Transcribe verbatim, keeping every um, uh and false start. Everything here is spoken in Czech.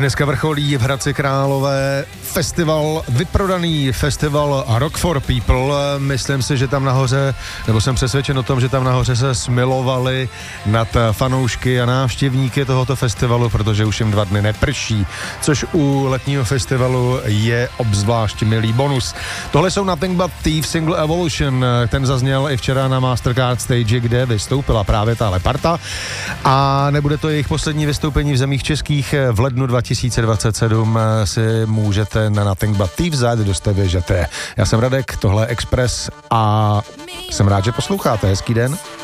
Dneska vrcholí v Hradci Králové festival, vyprodaný festival Rock for People. Myslím si, že tam nahoře, nebo jsem přesvědčen o tom, že tam nahoře se smilovali nad fanoušky a návštěvníky tohoto festivalu, protože už jim dva dny neprší, což u letního festivalu je obzvlášť milý bonus. Tohle jsou Nothing But Thieves single Evolution, ten zazněl i včera na Mastercard Stage, kde vystoupila právě tahle parta a nebude to jejich poslední vystoupení v zemích českých. V lednu dva tisíce dvacet sedm si můžete na Nothing But Thieves zajít, kdo jste běžete. Já jsem Radek, tohle je Express a jsem rád, že posloucháte. Hezký den.